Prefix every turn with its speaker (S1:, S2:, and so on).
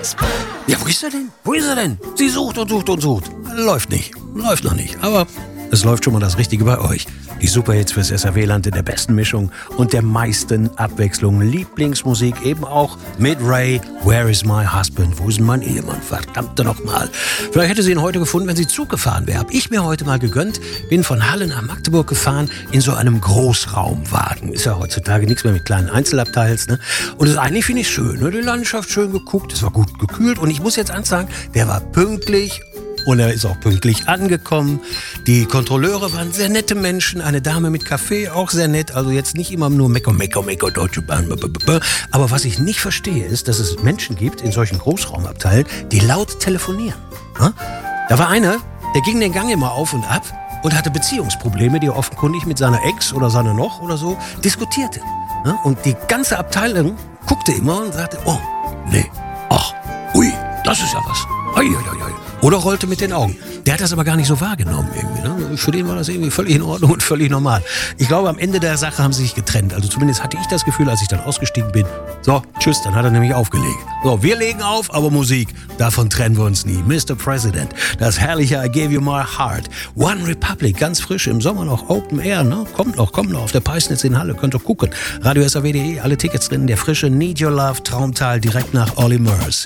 S1: Ja, wo ist er denn? Wo ist er denn? Sie sucht und sucht und sucht. Läuft nicht. Läuft noch nicht. Aber es läuft schon mal das Richtige bei euch. Die Superhits fürs SRW-Land in der besten Mischung und der meisten Abwechslung. Lieblingsmusik eben auch mit Ray. Where is my husband? Wo ist denn mein Ehemann? Verdammte nochmal. Vielleicht hätte sie ihn heute gefunden, wenn sie Zug gefahren wäre. Hab ich mir heute mal gegönnt. Bin von Halle nach Magdeburg gefahren in so einem Großraumwagen. Ist ja heutzutage nichts mehr mit kleinen Einzelabteils. Ne? Und das eigentlich finde ich schön. Ne? Die Landschaft schön geguckt. Es war gut gekühlt. Und ich muss jetzt sagen, der war pünktlich. Und er ist auch pünktlich angekommen. Die Kontrolleure waren sehr nette Menschen. Eine Dame mit Kaffee, auch sehr nett. Also jetzt nicht immer nur Mekko, Deutsche Bahn. Aber was ich nicht verstehe, ist, dass es Menschen gibt in solchen Großraumabteilen, die laut telefonieren. Da war einer, der ging den Gang immer auf und ab und hatte Beziehungsprobleme, die er offenkundig mit seiner Ex oder seiner noch oder so diskutierte. Und die ganze Abteilung guckte immer und sagte, oh, nee, ach, ui, das ist ja was. Ai. Oder rollte mit den Augen. Der hat das aber gar nicht so wahrgenommen irgendwie. Ne? Für den war das irgendwie völlig in Ordnung und völlig normal. Ich glaube, am Ende der Sache haben sie sich getrennt. Also zumindest hatte ich das Gefühl, als ich dann ausgestiegen bin. So, tschüss, dann hat er nämlich aufgelegt. So, wir legen auf, aber Musik, davon trennen wir uns nie. Mr. President, das herrliche I Gave You My Heart. One Republic, ganz frisch, im Sommer noch Open Air. Ne? Kommt noch auf der Peisnitz in Halle. Könnt ihr gucken. Radio SAW.de, alle Tickets drin. Der frische Need Your Love, Traumtal, direkt nach Olly Murs.